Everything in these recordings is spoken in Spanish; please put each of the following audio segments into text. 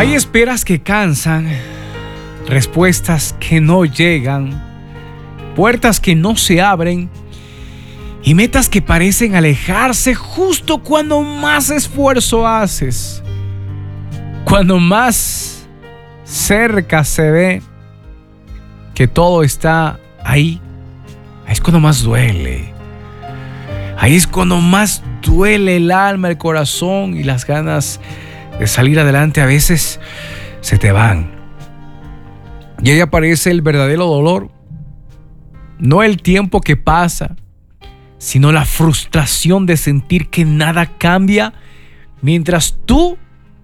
Hay esperas que cansan, respuestas que no llegan, puertas que no se abren y metas que parecen alejarse justo cuando más esfuerzo haces. Cuando más cerca se ve que todo está ahí, ahí es cuando más duele. Ahí es cuando más duele el alma, el corazón y las ganas de salir adelante a veces se te van. Y ahí aparece el verdadero dolor. No el tiempo que pasa, sino la frustración de sentir que nada cambia mientras tú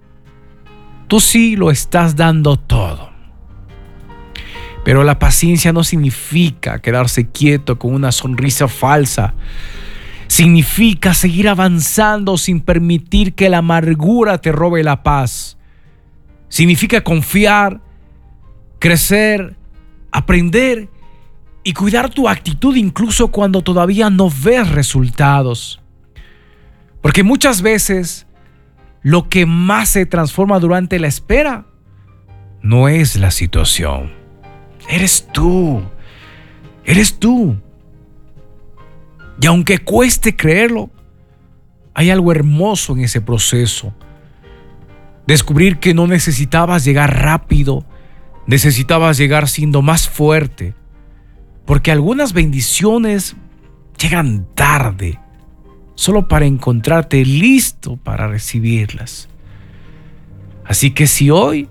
sí lo estás dando todo. Pero la paciencia no significa quedarse quieto con una sonrisa falsa. Significa seguir avanzando sin permitir que la amargura te robe la paz. Significa confiar, crecer, aprender y cuidar tu actitud incluso cuando todavía no ves resultados. Porque muchas veces lo que más se transforma durante la espera no es la situación. Eres tú. Eres tú. Y aunque cueste creerlo, hay algo hermoso en ese proceso. Descubrir que no necesitabas llegar rápido, necesitabas llegar siendo más fuerte. Porque algunas bendiciones llegan tarde, solo para encontrarte listo para recibirlas. Así que si hoy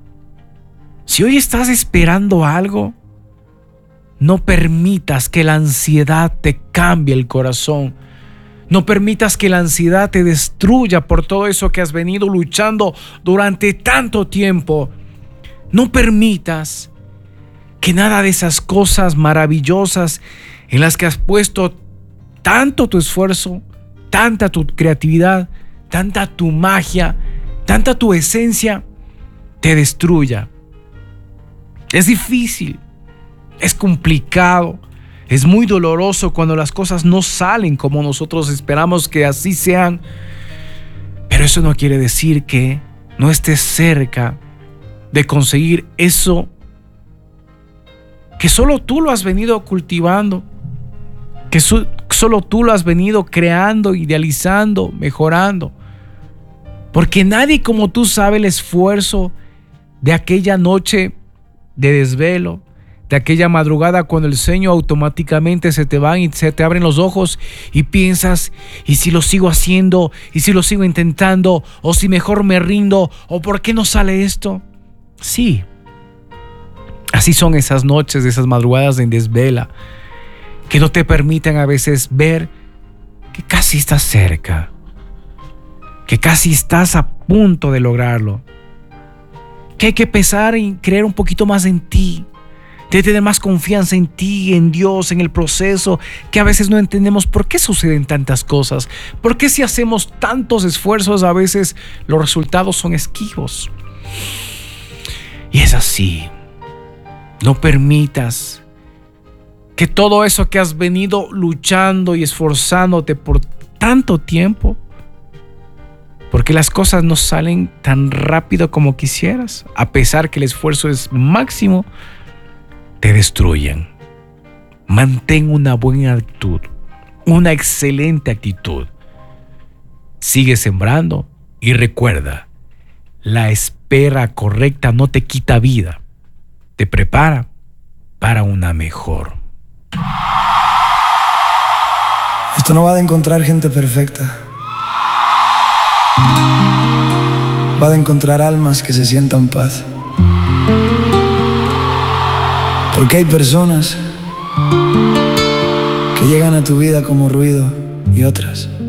estás esperando algo, no permitas que la ansiedad te cambie el corazón. No permitas que la ansiedad te destruya por todo eso que has venido luchando durante tanto tiempo. No permitas que nada de esas cosas maravillosas en las que has puesto tanto tu esfuerzo, tanta tu creatividad, tanta tu magia, tanta tu esencia, te destruya. Es difícil. Es complicado, es muy doloroso cuando las cosas no salen como nosotros esperamos que así sean. Pero eso no quiere decir que no estés cerca de conseguir eso que solo tú lo has venido cultivando, que solo tú lo has venido creando, idealizando, mejorando. Porque nadie como tú sabe el esfuerzo de aquella noche de desvelo, de aquella madrugada cuando el sueño automáticamente se te va y se te abren los ojos y piensas, ¿y si lo sigo haciendo? ¿Y si lo sigo intentando? ¿O si mejor me rindo? ¿O por qué no sale esto? Sí, así son esas noches, esas madrugadas en desvela, que no te permiten a veces ver que casi estás cerca, que casi estás a punto de lograrlo, que hay que pensar y creer un poquito más en ti, de tener más confianza en ti, en Dios, en el proceso, que a veces no entendemos por qué suceden tantas cosas, por qué si hacemos tantos esfuerzos a veces los resultados son esquivos. Y es así. No permitas que todo eso que has venido luchando y esforzándote por tanto tiempo, porque las cosas no salen tan rápido como quisieras, a pesar que el esfuerzo es máximo, te destruyen. Mantén una buena actitud, una excelente actitud. Sigue sembrando y recuerda, la espera correcta no te quita vida, te prepara para una mejor. Esto no va de encontrar gente perfecta. Va de encontrar almas que se sientan paz. Porque hay personas que llegan a tu vida como ruido y otras